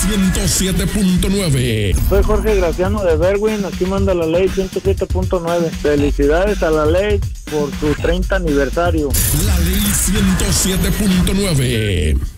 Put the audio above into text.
107.9. Soy Jorge Graciano de Berwin, aquí manda la ley 107.9. Felicidades a la ley por su 30 aniversario. La ley 107.9.